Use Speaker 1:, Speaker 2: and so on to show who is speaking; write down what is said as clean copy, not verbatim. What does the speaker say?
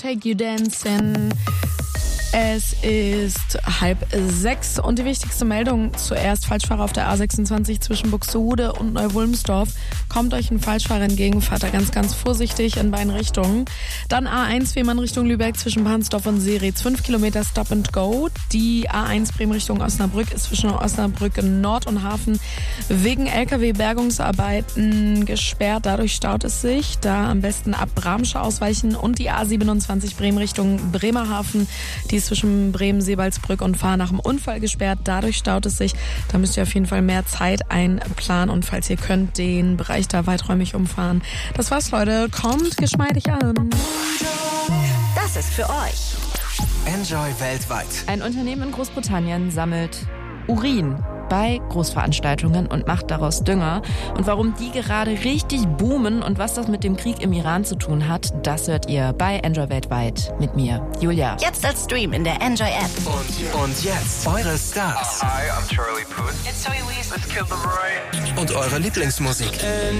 Speaker 1: Take You Dancing. Es ist 5:30 und die wichtigste Meldung zuerst. Falschfahrer auf der A26 zwischen Buxtehude und Neu-Wulmsdorf. Kommt euch ein Falschfahrer entgegen, fahrt da ganz, ganz vorsichtig in beiden Richtungen. Dann A1 Fehmarn Richtung Lübeck zwischen Pansdorf und Seritz. 5 Kilometer Stop and Go. Die A1 Bremen Richtung Osnabrück ist zwischen Osnabrück Nord und Hafen wegen LKW-Bergungsarbeiten gesperrt. Dadurch staut es sich. Da am besten ab Bramsche ausweichen. Und die A27 Bremen Richtung Bremerhaven. Die ist zwischen Bremen, Seebaldsbrück und Fahr nach dem Unfall gesperrt. Dadurch staut es sich. Da müsst ihr auf jeden Fall mehr Zeit einplanen und falls ihr könnt, den Bereich da weiträumig umfahren. Das war's, Leute. Kommt geschmeidig an.
Speaker 2: Das ist für euch.
Speaker 3: Enjoy weltweit.
Speaker 4: Ein Unternehmen in Großbritannien sammelt Urin bei Großveranstaltungen und macht daraus Dünger. Und warum die gerade richtig boomen und was das mit dem Krieg im Iran zu tun hat, das hört ihr bei Enjoy weltweit mit mir, Julia.
Speaker 2: Jetzt als Stream in der Enjoy App.
Speaker 3: Und jetzt eure Stars.
Speaker 5: Hi, I'm Charlie Puth.
Speaker 6: It's Zoe Wees.
Speaker 5: Let's kill the rain.
Speaker 3: Und eure Lieblingsmusik.